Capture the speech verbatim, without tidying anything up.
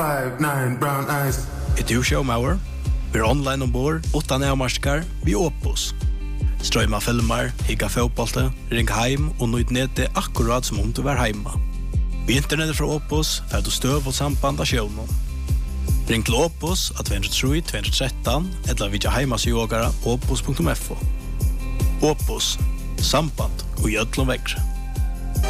Five, nine, brown eyes. Är du showmauer? Vi är online ombord, utan närmarskar, vi Opus. Strömma filmer, higga fotbollte, ring heim och nøyd nete akkurat som om du var heima. Vi internetet fra Opus, för du stöv och samband av showen. Ring til Opus at två tre tre två tre eller vidja heimasjogara opus punkt f o. Opus, samband og i ödlom vägg.